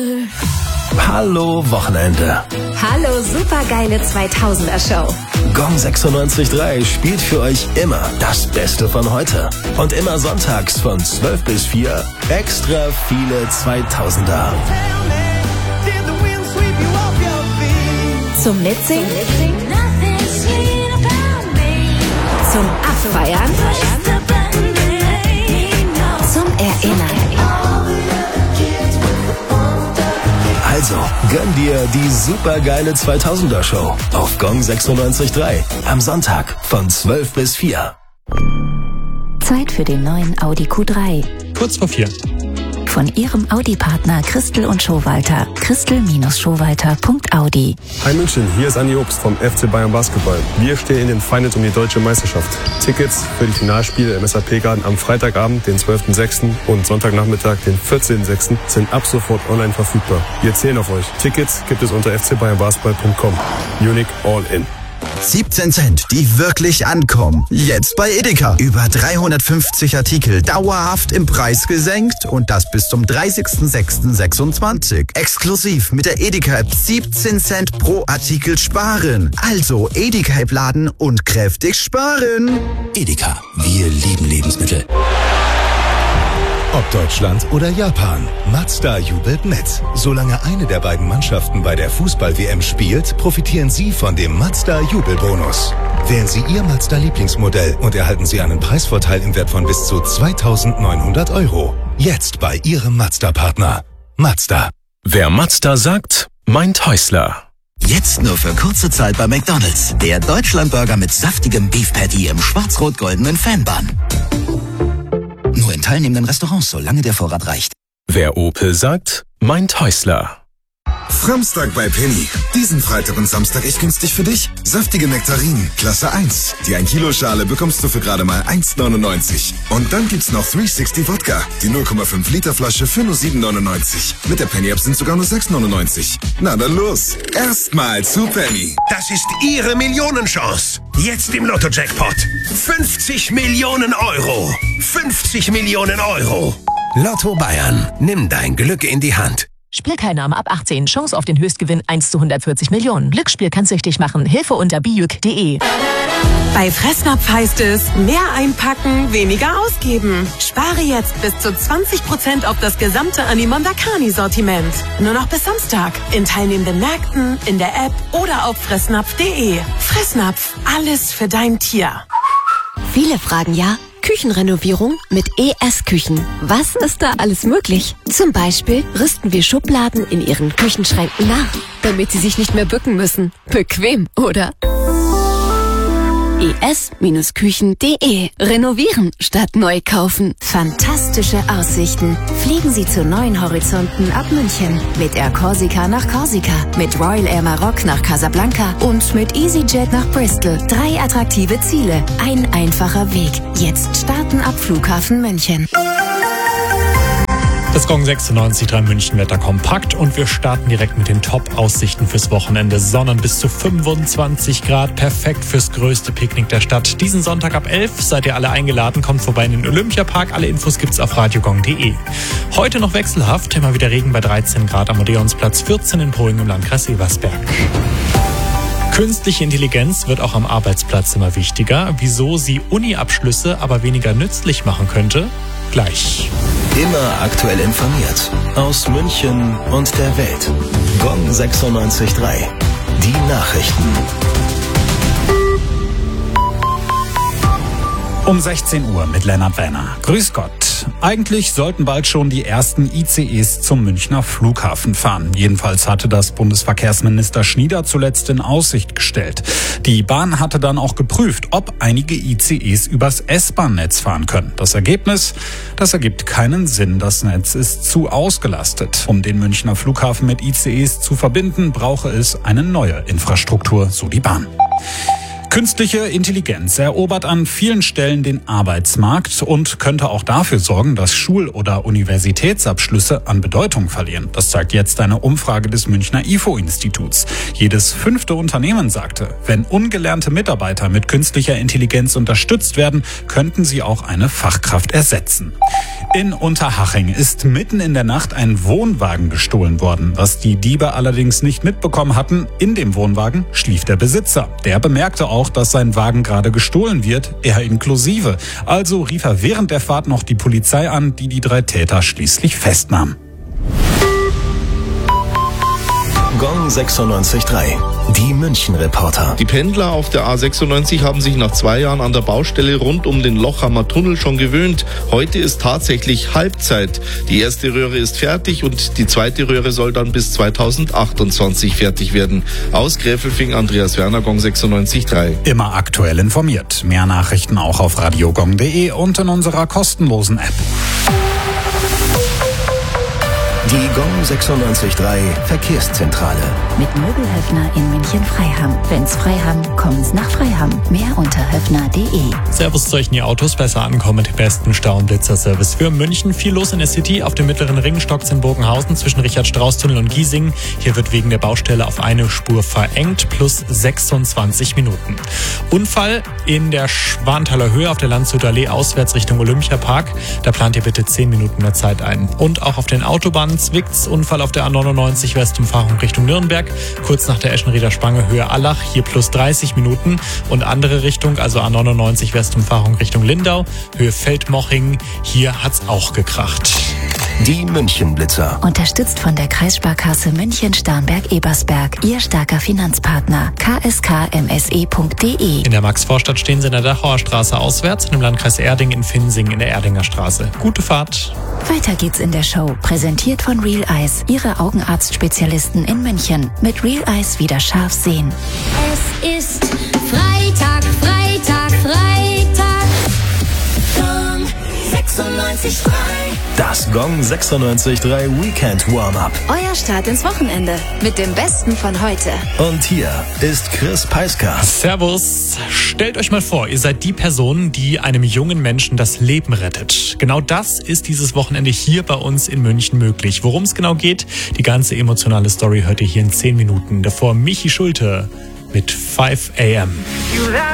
Hallo Wochenende. Hallo supergeile 2000er Show. Gong 96.3 spielt für euch immer das Beste von heute. Und immer sonntags von 12 bis 4 extra viele 2000er. Zum Mitsingen, zum Abfeiern, zum Erinnern. Also, gönn dir die supergeile 2000er Show auf Gong 96.3 am Sonntag von 12 bis 4. Zeit für den neuen Audi Q3. Kurz vor 4. Von Ihrem Audi-Partner Christel und Schowalter. Christel-Schowalter.audi. Hi München, hier ist Andi Obst vom FC Bayern Basketball. Wir stehen in den Finals um die deutsche Meisterschaft. Tickets für die Finalspiele im SAP-Garten am Freitagabend, den 12.06. und Sonntagnachmittag, den 14.06. sind ab sofort online verfügbar. Wir zählen auf euch. Tickets gibt es unter fcbayernbasketball.com. Munich All In. 17 Cent, die wirklich ankommen. Jetzt bei Edeka. Über 350 Artikel dauerhaft im Preis gesenkt und das bis zum 30.06.26. Exklusiv mit der Edeka-App 17 Cent pro Artikel sparen. Also Edeka-App laden und kräftig sparen. Edeka, wir lieben Lebensmittel. Ob Deutschland oder Japan, Mazda jubelt mit. Solange eine der beiden Mannschaften bei der Fußball-WM spielt, profitieren Sie von dem Mazda-Jubelbonus. Wählen Sie Ihr Mazda-Lieblingsmodell und erhalten Sie einen Preisvorteil im Wert von bis zu 2.900 €. Jetzt bei Ihrem Mazda-Partner. Mazda. Wer Mazda sagt, meint Häusler. Jetzt nur für kurze Zeit bei McDonald's. Der Deutschlandburger mit saftigem Beef Patty im schwarz-rot-goldenen Fanbun. Nur in teilnehmenden Restaurants, solange der Vorrat reicht. Wer Opel sagt, meint Häusler. Samstag bei Penny. Diesen Freitag und Samstag echt günstig für dich. Saftige Nektarinen, Klasse 1. Die 1 Kilo Schale bekommst du für gerade mal 1,99. Und dann gibt's noch 360 Wodka. Die 0,5 Liter Flasche für nur 7,99. Mit der Penny App sind sogar nur 6,99. Na dann los. Erstmal zu Penny. Das ist Ihre Millionenchance. Jetzt im Lotto-Jackpot. 50 Millionen €. 50 Millionen €. Lotto Bayern. Nimm dein Glück in die Hand. Spielteilnahme ab 18. Chance auf den Höchstgewinn 1 zu 140 Millionen. Glücksspiel kann süchtig machen. Hilfe unter bijuk.de. Bei Fressnapf heißt es, mehr einpacken, weniger ausgeben. Spare jetzt bis zu 20% auf das gesamte Animonda Carni-Sortiment. Nur noch bis Samstag. In teilnehmenden Märkten, in der App oder auf fressnapf.de. Fressnapf, alles für dein Tier. Viele fragen ja, Küchenrenovierung mit ES Küchen. Was ist da alles möglich? Zum Beispiel rüsten wir Schubladen in Ihren Küchenschränken nach, damit Sie sich nicht mehr bücken müssen. Bequem, oder? es-küchen.de. Renovieren statt neu kaufen. Fantastische Aussichten. Fliegen Sie zu neuen Horizonten ab München. Mit Air Corsica nach Korsika, mit Royal Air Maroc nach Casablanca und mit EasyJet nach Bristol. 3 attraktive Ziele, ein einfacher Weg. Jetzt starten ab Flughafen München. Das Gong 96.3 München Wetter kompakt und wir starten direkt mit den Top-Aussichten fürs Wochenende. Sonnen bis zu 25 Grad, perfekt fürs größte Picknick der Stadt. Diesen Sonntag ab 11 seid ihr alle eingeladen, kommt vorbei in den Olympiapark. Alle Infos gibt's auf radiogong.de. Heute noch wechselhaft, immer wieder Regen bei 13 Grad am Odeonsplatz, 14 in Poing im Landkreis Ebersberg. Künstliche Intelligenz wird auch am Arbeitsplatz immer wichtiger. Wieso sie Uni-Abschlüsse aber weniger nützlich machen könnte? Gleich. Immer aktuell informiert. Aus München und der Welt. Gong 96.3. Die Nachrichten. Um 16 Uhr mit Lennart Werner. Grüß Gott. Eigentlich sollten bald schon die ersten ICEs zum Münchner Flughafen fahren. Jedenfalls hatte das Bundesverkehrsminister Schnieder zuletzt in Aussicht gestellt. Die Bahn hatte dann auch geprüft, ob einige ICEs übers S-Bahn-Netz fahren können. Das Ergebnis? Das ergibt keinen Sinn. Das Netz ist zu ausgelastet. Um den Münchner Flughafen mit ICEs zu verbinden, brauche es eine neue Infrastruktur, so die Bahn. Künstliche Intelligenz erobert an vielen Stellen den Arbeitsmarkt und könnte auch dafür sorgen, dass Schul- oder Universitätsabschlüsse an Bedeutung verlieren. Das zeigt jetzt eine Umfrage des Münchner IFO-Instituts. Jedes 5. Unternehmen sagte, wenn ungelernte Mitarbeiter mit künstlicher Intelligenz unterstützt werden, könnten sie auch eine Fachkraft ersetzen. In Unterhaching ist mitten in der Nacht ein Wohnwagen gestohlen worden. Was die Diebe allerdings nicht mitbekommen hatten, in dem Wohnwagen schlief der Besitzer. Der bemerkte auch, dass sein Wagen gerade gestohlen wird, er inklusive. Also rief er während der Fahrt noch die Polizei an, die die 3 Täter schließlich festnahm. Gong 96.3, die München-Reporter. Die Pendler auf der A96 haben sich nach 2 Jahren an der Baustelle rund um den Lochhammer Tunnel schon gewöhnt. Heute ist tatsächlich Halbzeit. Die erste Röhre ist fertig und die zweite Röhre soll dann bis 2028 fertig werden. Aus Gräfelfing, Andreas Werner, Gong 96.3. Immer aktuell informiert. Mehr Nachrichten auch auf radiogong.de und in unserer kostenlosen App. Die Gong 96.3 Verkehrszentrale. Mit Möbelhöfner in München-Freiham. Wenn's Freiham, kommen's nach Freiham. Mehr unter höfner.de. Servus, soll ich in die Autos besser ankommen mit dem besten Stau- und Blitzerservice für München. Viel los in der City auf dem mittleren Ring, stockt's in Bogenhausen zwischen Richard-Strauß-Tunnel und Giesing. Hier wird wegen der Baustelle auf eine Spur verengt, plus 26 Minuten. Unfall in der Schwanthaler Höhe auf der Landshuter Allee auswärts Richtung Olympiapark. Da plant ihr bitte 10 Minuten mehr Zeit ein. Und auch auf den Autobahnen Zwickt's, Unfall auf der A99 Westumfahrung Richtung Nürnberg, kurz nach der Eschenrieder Spange Höhe Allach, hier plus 30 Minuten und andere Richtung, also A99 Westumfahrung Richtung Lindau, Höhe Feldmoching, hier hat's auch gekracht. Die München-Blitzer. Unterstützt von der Kreissparkasse München-Starnberg-Ebersberg, Ihr starker Finanzpartner, kskmse.de. In der Max-Vorstadt stehen Sie in der Dachauer Straße auswärts, im Landkreis Erding in Finsing in der Erdinger Straße. Gute Fahrt. Weiter geht's in der Show, präsentiert von Real Eyes, Ihre Augenarztspezialisten in München. Mit Real Eyes wieder scharf sehen. Es ist Freitag, Freitag, Freitag. Gong 96.3. Das Gong 96.3 Weekend Warm-Up. Euer Start ins Wochenende mit dem Besten von heute. Und hier ist Chris Peisker. Servus. Stellt euch mal vor, ihr seid die Person, die einem jungen Menschen das Leben rettet. Genau das ist dieses Wochenende hier bei uns in München möglich. Worum es genau geht, die ganze emotionale Story hört ihr hier in 10 Minuten. Davor Michi Schulte mit 5 AM.